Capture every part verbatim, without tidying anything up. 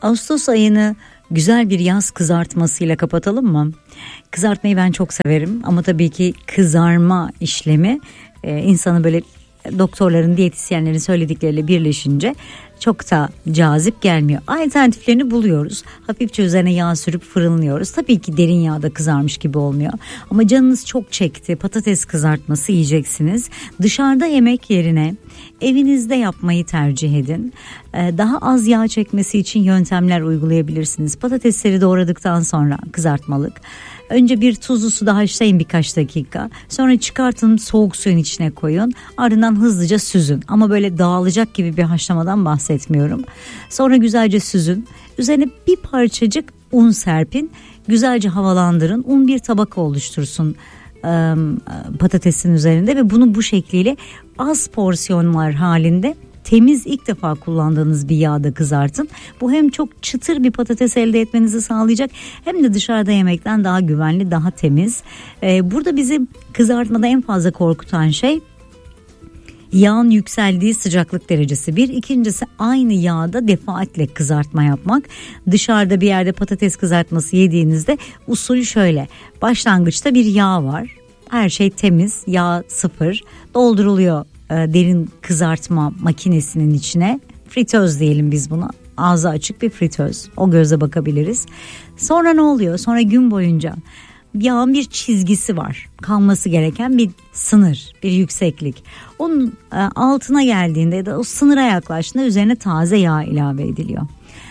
Ağustos ayını güzel bir yaz kızartmasıyla kapatalım mı? Kızartmayı ben çok severim ama tabii ki kızarma işlemi e, insanı böyle doktorların, diyetisyenlerin söyledikleriyle birleşince çok da cazip gelmiyor. Alternatiflerini buluyoruz. Hafifçe üzerine yağ sürüp fırınlıyoruz. Tabii ki derin yağda kızarmış gibi olmuyor. Ama canınız çok çekti, patates kızartması yiyeceksiniz. Dışarıda yemek yerine evinizde yapmayı tercih edin. Daha az yağ çekmesi için yöntemler uygulayabilirsiniz. Patatesleri doğradıktan sonra kızartmalık. Önce bir tuzlu suda haşlayın birkaç dakika. Sonra çıkartın, soğuk suyun içine koyun. Ardından hızlıca süzün. Ama böyle dağılacak gibi bir haşlamadan bahsetmiyorum. Sonra güzelce süzün. Üzerine bir parçacık un serpin. Güzelce havalandırın. Un bir tabaka oluştursun ıı, patatesin üzerinde ve bunu bu şekliyle az porsiyonlar halinde temiz, ilk defa kullandığınız bir yağda kızartın. Bu hem çok çıtır bir patates elde etmenizi sağlayacak hem de dışarıda yemekten daha güvenli, daha temiz. Ee, burada bizi kızartmada en fazla korkutan şey yağın yükseldiği sıcaklık derecesi. Bir, ikincisi aynı yağda defaatle kızartma yapmak. Dışarıda bir yerde patates kızartması yediğinizde usulü şöyle: başlangıçta bir yağ var. Her şey temiz, yağ sıfır, dolduruluyor derin kızartma makinesinin içine. Fritöz diyelim biz buna. Ağzı açık bir fritöz. O göze bakabiliriz. Sonra ne oluyor? Sonra gün boyunca yağın bir çizgisi var. Kalması gereken bir sınır, bir yükseklik. Onun altına geldiğinde ya da o sınıra yaklaştığında üzerine taze yağ ilave ediliyor.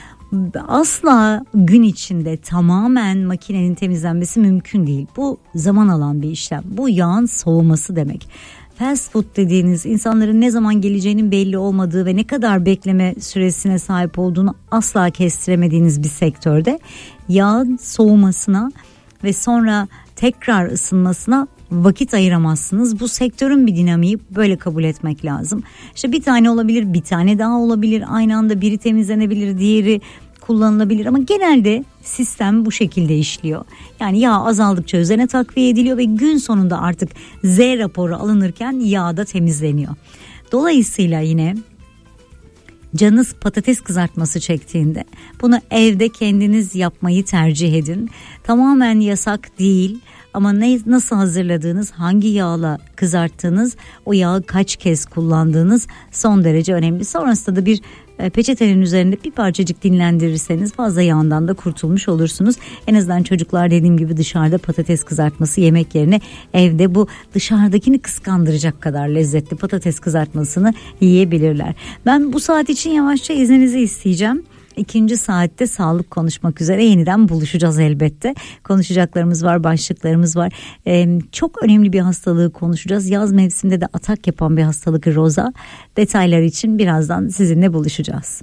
Asla gün içinde tamamen makinenin temizlenmesi mümkün değil. Bu zaman alan bir işlem. Bu yağın soğuması demek. Fast food dediğiniz, insanların ne zaman geleceğinin belli olmadığı ve ne kadar bekleme süresine sahip olduğunu asla kestiremediğiniz bir sektörde yağın soğumasına ve sonra tekrar ısınmasına vakit ayıramazsınız. Bu sektörün bir dinamiği, böyle kabul etmek lazım. İşte bir tane olabilir, bir tane daha olabilir. Aynı anda biri temizlenebilir, diğeri kullanılabilir ama genelde sistem bu şekilde işliyor. Yani yağ azaldıkça üzerine takviye ediliyor ve gün sonunda artık Z raporu alınırken yağ da temizleniyor. Dolayısıyla yine canınız patates kızartması çektiğinde bunu evde kendiniz yapmayı tercih edin. Tamamen yasak değil ama ne, nasıl hazırladığınız, hangi yağla kızarttığınız, o yağı kaç kez kullandığınız son derece önemli. Sonrasında da bir peçetenin üzerinde bir parçacık dinlendirirseniz fazla yağından da kurtulmuş olursunuz. En azından çocuklar dediğim gibi dışarıda patates kızartması yemek yerine evde bu dışarıdakini kıskandıracak kadar lezzetli patates kızartmasını yiyebilirler. Ben bu saat için yavaşça izninizi isteyeceğim. İkinci saatte sağlık konuşmak üzere yeniden buluşacağız elbette. Konuşacaklarımız var, başlıklarımız var. Ee, çok önemli bir hastalığı konuşacağız. Yaz mevsiminde de atak yapan bir hastalık roza. Detaylar için birazdan sizinle buluşacağız.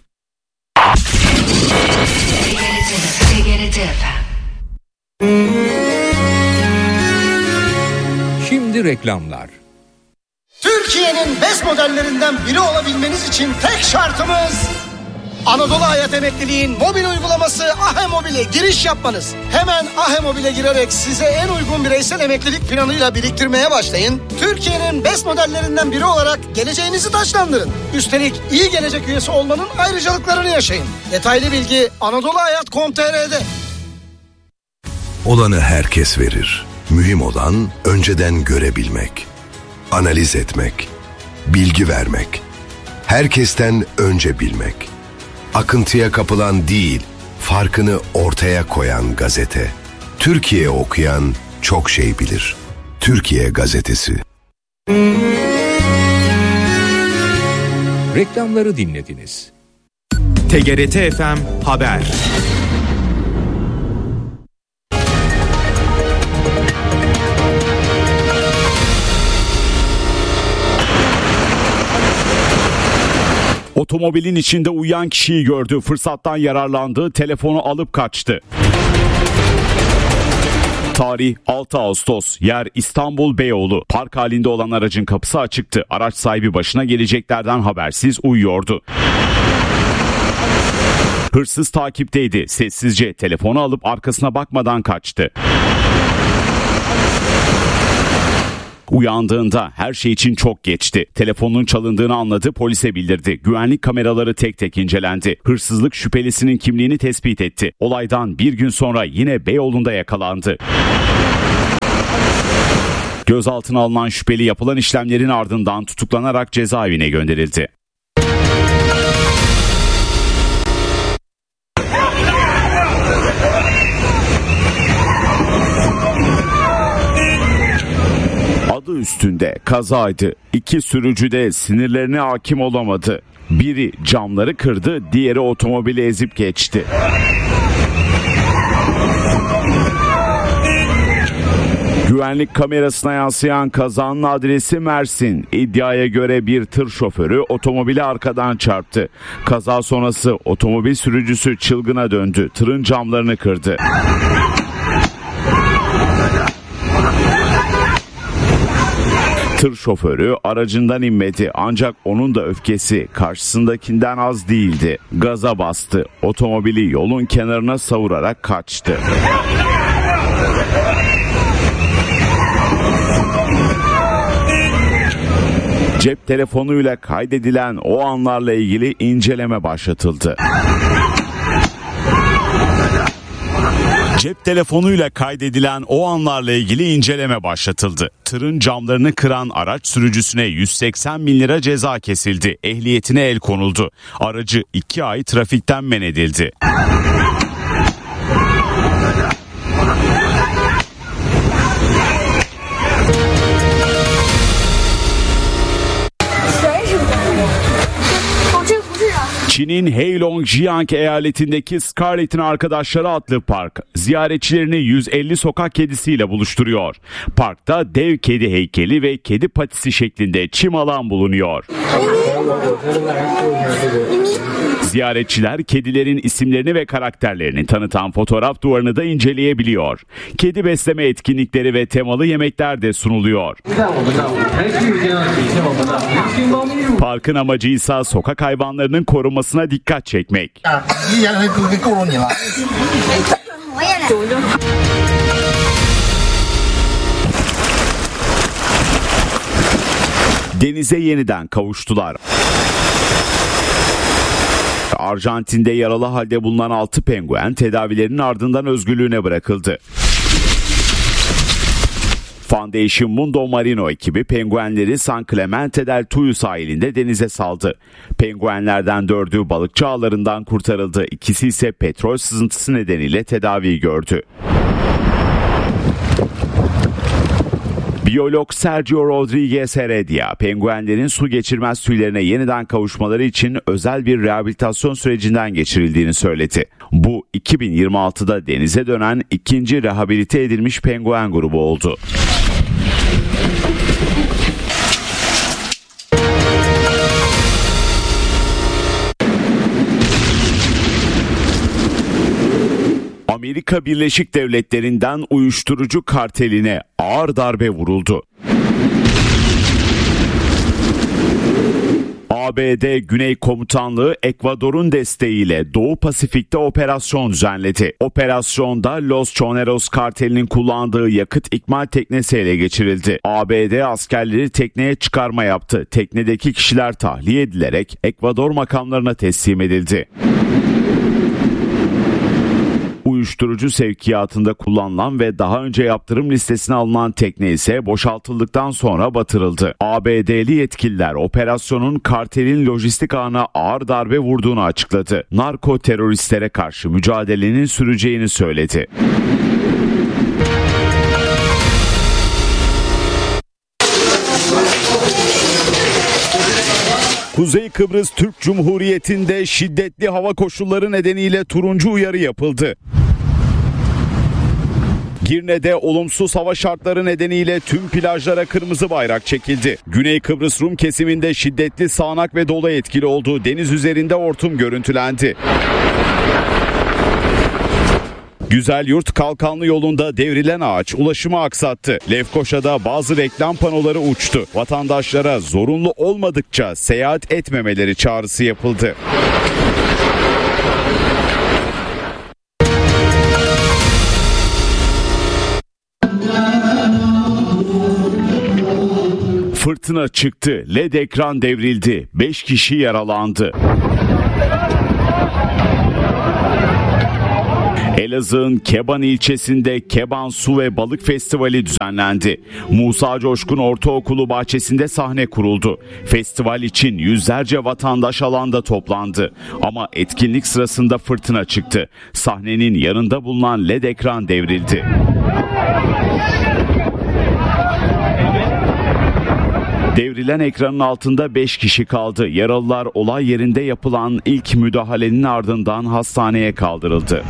Şimdi reklamlar. Türkiye'nin best modellerinden biri olabilmeniz için tek şartımız Anadolu Hayat Emekliliğin mobil uygulaması Ahe Mobil'e giriş yapmanız. Hemen Ahe Mobil'e girerek size en uygun bireysel emeklilik planıyla biriktirmeye başlayın. Türkiye'nin best modellerinden biri olarak geleceğinizi taçlandırın. Üstelik iyi gelecek üyesi olmanın ayrıcalıklarını yaşayın. Detaylı bilgi anadolu hayat nokta com nokta tr'de. Olanı herkes verir. Mühim olan önceden görebilmek, analiz etmek, bilgi vermek, herkesten önce bilmek. Akıntıya kapılan değil, farkını ortaya koyan gazete. Türkiye okuyan çok şey bilir. Türkiye Gazetesi. Reklamları dinlediniz. T G R T F M Haber. Otomobilin içinde uyuyan kişiyi gördü. Fırsattan yararlandı. Telefonu alıp kaçtı. Tarih altı Ağustos. Yer İstanbul Beyoğlu. Park halinde olan aracın kapısı açıktı. Araç sahibi başına geleceklerden habersiz uyuyordu. Hırsız takipteydi. Sessizce telefonu alıp arkasına bakmadan kaçtı. Uyandığında her şey için çok geçti. Telefonun çalındığını anladı, polise bildirdi. Güvenlik kameraları tek tek incelendi. Hırsızlık şüphelisinin kimliğini tespit etti. Olaydan bir gün sonra yine Beyoğlu'nda yakalandı. Gözaltına alınan şüpheli yapılan işlemlerin ardından tutuklanarak cezaevine gönderildi. Adı üstünde kazaydı. İki sürücü de sinirlerine hakim olamadı. Biri camları kırdı, diğeri otomobili ezip geçti. Güvenlik kamerasına yansıyan kazanın adresi Mersin. İddiaya göre bir tır şoförü otomobili arkadan çarptı. Kaza sonrası otomobil sürücüsü çılgına döndü. Tırın camlarını kırdı. Tır şoförü aracından inmedi, ancak onun da öfkesi karşısındakinden az değildi. Gaza bastı. Otomobili yolun kenarına savurarak kaçtı. Cep telefonuyla kaydedilen o anlarla ilgili inceleme başlatıldı. Cep telefonuyla kaydedilen o anlarla ilgili inceleme başlatıldı. Tırın camlarını kıran araç sürücüsüne yüz seksen bin lira ceza kesildi. Ehliyetine el konuldu. Aracı iki ay trafikten men edildi. Çin'in Heilongjiang eyaletindeki Scarlett'in Arkadaşları adlı park ziyaretçilerini yüz elli sokak kedisiyle buluşturuyor. Parkta dev kedi heykeli ve kedi patisi şeklinde çim alan bulunuyor. Ziyaretçiler kedilerin isimlerini ve karakterlerini tanıtan fotoğraf duvarını da inceleyebiliyor. Kedi besleme etkinlikleri ve temalı yemekler de sunuluyor. Parkın amacı ise sokak hayvanlarının korunmasına dikkat çekmek. Denize yeniden kavuştular. Arjantin'de yaralı halde bulunan altı penguen tedavilerinin ardından özgürlüğüne bırakıldı. Foundation Mundo Marino ekibi penguenleri San Clemente del Tuyo sahilinde denize saldı. Penguenlerden dördü balıkçı ağlarından kurtarıldı. İkisi ise petrol sızıntısı nedeniyle tedavi gördü. Biyolog Sergio Rodriguez Heredia, penguenlerin su geçirmez tüylerine yeniden kavuşmaları için özel bir rehabilitasyon sürecinden geçirildiğini söyledi. Bu iki bin yirmi altıda denize dönen ikinci rehabilite edilmiş penguen grubu oldu. Amerika Birleşik Devletleri'nden uyuşturucu karteline ağır darbe vuruldu. A B D Güney Komutanlığı Ekvador'un desteğiyle Doğu Pasifik'te operasyon düzenledi. Operasyonda Los Choneros kartelinin kullandığı yakıt ikmal teknesi ele geçirildi. A B D askerleri tekneye çıkarma yaptı. Teknedeki kişiler tahliye edilerek Ekvador makamlarına teslim edildi. Uyuşturucu sevkiyatında kullanılan ve daha önce yaptırım listesine alınan tekne ise boşaltıldıktan sonra batırıldı. A B D'li yetkililer operasyonun kartelin lojistik ağına ağır darbe vurduğunu açıkladı. Narko teröristlere karşı mücadelenin süreceğini söyledi. Kuzey Kıbrıs Türk Cumhuriyeti'nde şiddetli hava koşulları nedeniyle turuncu uyarı yapıldı. Girne'de olumsuz hava şartları nedeniyle tüm plajlara kırmızı bayrak çekildi. Güney Kıbrıs Rum kesiminde şiddetli sağanak ve dolu etkili olduğu deniz üzerinde hortum görüntülendi. Güzelyurt Kalkanlı yolunda devrilen ağaç ulaşımı aksattı. Lefkoşa'da bazı reklam panoları uçtu. Vatandaşlara zorunlu olmadıkça seyahat etmemeleri çağrısı yapıldı. Fırtına çıktı, L E D ekran devrildi, beş kişi yaralandı. Elazığ'ın Keban ilçesinde Keban Su ve Balık Festivali düzenlendi. Musa Coşkun Ortaokulu bahçesinde sahne kuruldu. Festival için yüzlerce vatandaş alanda toplandı. Ama etkinlik sırasında fırtına çıktı. Sahnenin yanında bulunan L E D ekran devrildi. Devrilen ekranın altında beş kişi kaldı. Yaralılar olay yerinde yapılan ilk müdahalenin ardından hastaneye kaldırıldı.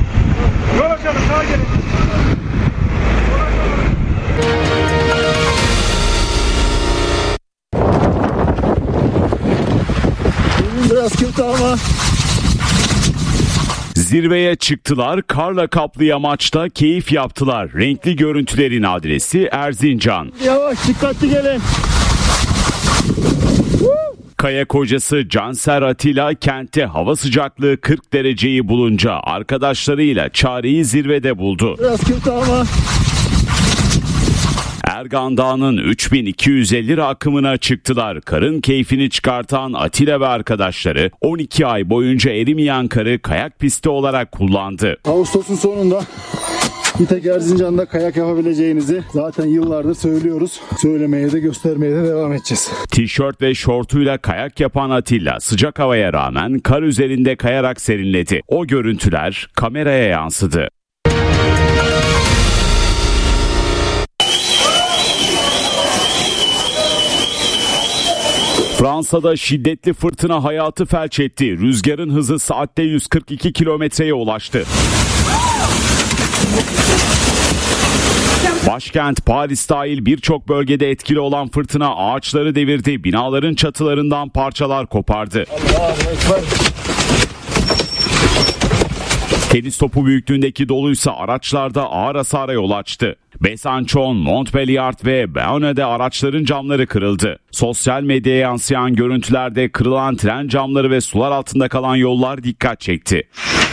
Biraz kötü ama. Zirveye çıktılar, karla kaplı yamaçta keyif yaptılar. Renkli görüntülerin adresi Erzincan. Yavaş, dikkatli gelin. Kayak hocası Canser Atilla kentte hava sıcaklığı kırk dereceyi bulunca arkadaşlarıyla çareyi zirvede buldu. Biraz kötü ama. Ergan Dağı'nın üç bin iki yüz elli rakımına çıktılar. Karın keyfini çıkartan Atilla ve arkadaşları on iki ay boyunca erimeyen karı kayak pisti olarak kullandı. Ağustos'un sonunda bir tek Erzincan'da kayak yapabileceğinizi zaten yıllardır söylüyoruz. Söylemeye de göstermeye de devam edeceğiz. Tişört ve şortuyla kayak yapan Atilla sıcak havaya rağmen kar üzerinde kayarak serinledi. O görüntüler kameraya yansıdı. Fransa'da şiddetli fırtına hayatı felç etti. Rüzgarın hızı saatte yüz kırk iki kilometreye ulaştı. Başkent Paris dahil birçok bölgede etkili olan fırtına ağaçları devirdi. Binaların çatılarından parçalar kopardı. Tenis topu büyüklüğündeki doluysa araçlarda ağır hasara yol açtı. Besançon, Montbéliard ve Bayonne'de araçların camları kırıldı. Sosyal medyaya yansıyan görüntülerde kırılan tren camları ve sular altında kalan yollar dikkat çekti.